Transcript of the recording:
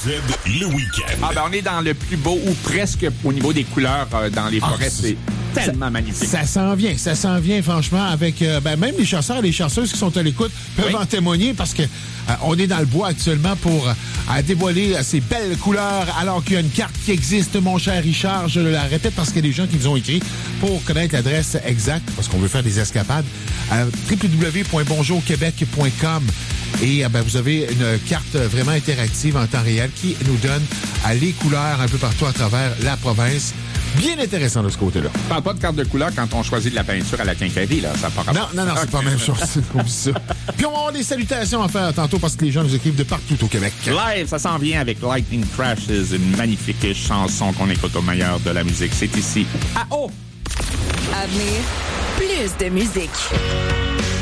le week-end. On est dans le plus beau, ou presque au niveau des couleurs dans les forêts. C'est tellement magnifique. Ça s'en vient, franchement, avec même les chasseurs et les chasseuses qui sont à l'écoute peuvent en témoigner parce que on est dans le bois actuellement pour dévoiler ces belles couleurs alors qu'il y a une carte qui existe, mon cher Richard. Je la répète parce qu'il y a des gens qui nous ont écrit pour connaître l'adresse exacte parce qu'on veut faire des escapades. www.bonjourquebec.com et vous avez une carte vraiment interactive en temps réel qui nous donne les couleurs un peu partout à travers la province. Bien intéressant de ce côté-là. On parle pas de carte de couleur quand on choisit de la peinture à la quincaillerie, là. Ça part Non, c'est pas la même chose. Oublie ça. Puis on va avoir des salutations à faire tantôt parce que les gens nous écrivent de partout au Québec. Live, ça s'en vient avec Lightning Crashes, une magnifique chanson qu'on écoute au meilleur de la musique. C'est ici. À venir, plus de musique.